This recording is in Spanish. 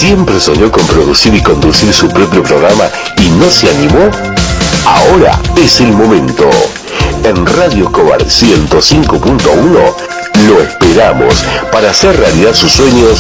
¿Siempre soñó con producir y conducir su propio programa y no se animó? Ahora es el momento. En Radio Escobar 105.1 lo esperamos para hacer realidad sus sueños